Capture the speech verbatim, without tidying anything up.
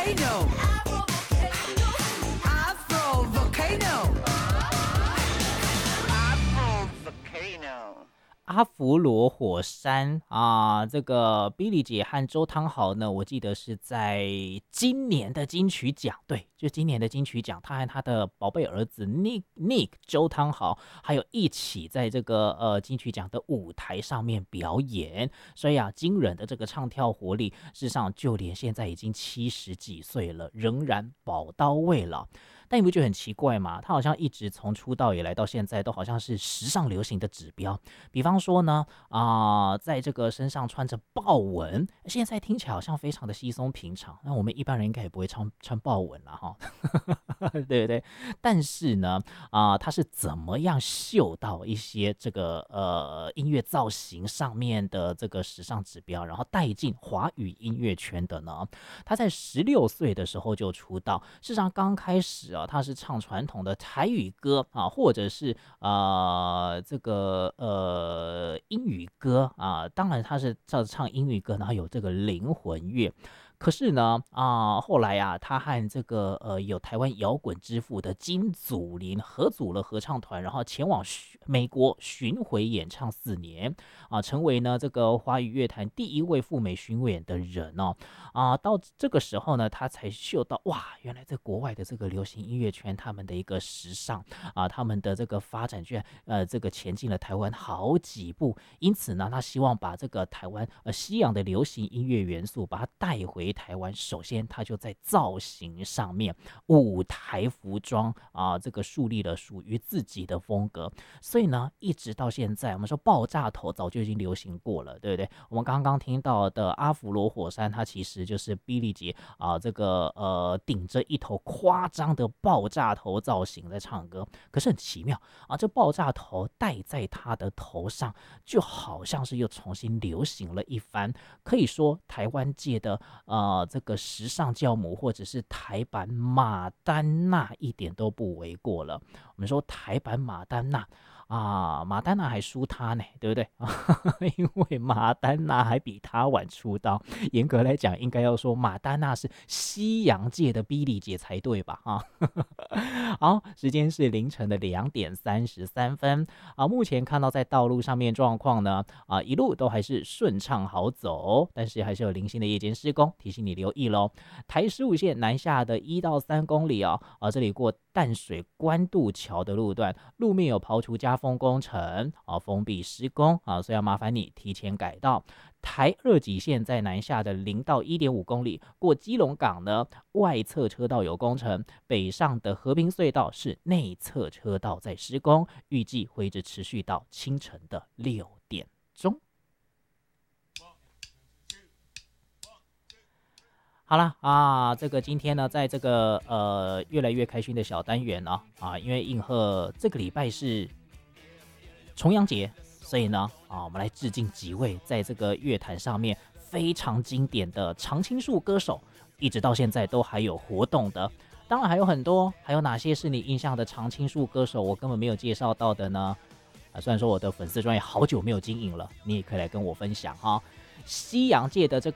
volcano, Afro volcano, Afro volcano。 阿佛罗火山啊，这个 Billy 姐和周汤豪呢，我记得是在今年的金曲奖，对，就今年的金曲奖，他和他的宝贝儿子 Nick Nick 周汤豪，还有一起在这个呃金曲奖的舞台上面表演，所以啊，惊人的这个唱跳活力，事实上就连现在已经七十几岁了，仍然宝刀未老。但你不觉得很奇怪吗？他好像一直从出道以来到现在，都好像是时尚流行的指标。比方说呢，啊、呃，在这个身上穿着豹纹，现在听起来好像非常的稀松平常。那我们一般人应该也不会穿穿豹纹了哈，对不对？但是呢，啊、呃，他是怎么样嗅到一些这个呃音乐造型上面的这个时尚指标，然后带进华语音乐圈的呢？他在十六岁的时候就出道，事实上刚开始啊。他是唱传统的台语歌啊，或者是呃这个呃英语歌啊，当然他是唱英语歌，然后有这个灵魂乐。可是呢，啊、呃，后来啊，他和这个呃有台湾摇滚之父的金祖霖合组了合唱团，然后前往美国巡回演唱四年啊、呃，成为呢这个华语乐坛第一位赴美巡演的人哦啊、呃，到这个时候呢，他才嗅到哇，原来在国外的这个流行音乐圈，他们的一个时尚啊、呃，他们的这个发展居然呃这个前进了台湾好几步，因此呢，他希望把这个台湾呃西洋的流行音乐元素把它带回台湾。首先，他就在造型上面，舞台服装啊、呃，这个树立了属于自己的风格。所以呢，一直到现在，我们说爆炸头早就已经流行过了，对不对？我们刚刚听到的阿佛罗火山，它其实就是 Billy 姐啊、呃，这个呃顶着一头夸张的爆炸头造型在唱歌。可是很奇妙啊，这爆炸头戴在他的头上，就好像是又重新流行了一番。可以说，台湾界的呃这个时尚教母，或者是台版马丹娜，一点都不为过了。我们说台版马丹娜。啊，马丹娜还输他呢，对不对？因为马丹娜还比他晚出道，严格来讲，应该要说马丹娜是西洋界的 Billy 姐才对吧？啊，好，时间是凌晨的两点三十三分啊。目前看到在道路上面状况呢，啊，一路都还是顺畅好走，但是还是有零星的夜间施工，提醒你留意喽。台十五线南下的一到三公里啊，啊，这里过淡水关渡桥的路段，路面有刨除加封工程啊，封闭施工啊，所以要麻烦你提前改道。台二级线在南下的零到一点五公里，过基隆港呢，外侧车道有工程，北上的和平隧道是内侧车道在施工，预计会一直持续到清晨的六点钟。好了啊，这个今天呢，在这个呃越来越开心的小单元呢啊，因为应和这个礼拜是重阳节，所以呢啊，我们来致敬几位在这个乐坛上面非常经典的常青树歌手，一直到现在都还有活动的。当然还有很多，还有哪些是你印象的常青树歌手，我根本没有介绍到的呢？啊，虽然说我的粉丝专页好久没有经营了，你也可以来跟我分享哈。西洋界的这